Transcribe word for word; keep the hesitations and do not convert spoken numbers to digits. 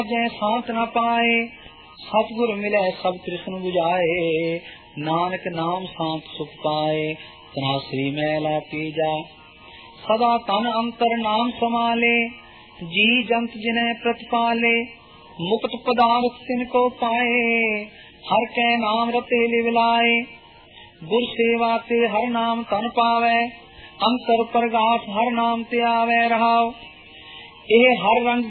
जै सांत न पाए, सतगुर मिले सब तृष्ण बुझाए। नानक नाम सांत सुख पाए, तनाश्री मैला तीजा। सदा तन अंतर नाम समाले, जी जंत जिन्हें प्रतिपाले। मुक्त पदार्थ तिनको पाए, हर कै नाम रते लिवलाए। गुर सेवा ते हर नाम तन पावे, अंतर प्रगाठ हर नाम ते आवे रहाओ। ਇਹ ਹਰ ਰੰਗ